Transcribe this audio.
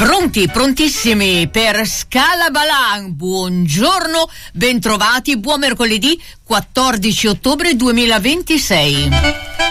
Pronti, prontissimi per Scala Balan. Buongiorno, bentrovati, buon mercoledì 14 ottobre 2026.